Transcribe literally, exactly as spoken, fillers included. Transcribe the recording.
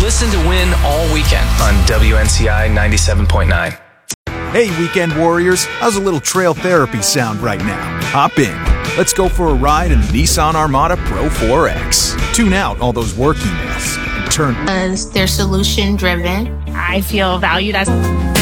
Listen to Win all weekend on W N C I ninety-seven point nine. Hey, weekend warriors, how's a little trail therapy sound right now? Hop in. Let's go for a ride in the Nissan Armada Pro four X. Tune out all those work emails and turn... Because they're solution driven. I feel valued as...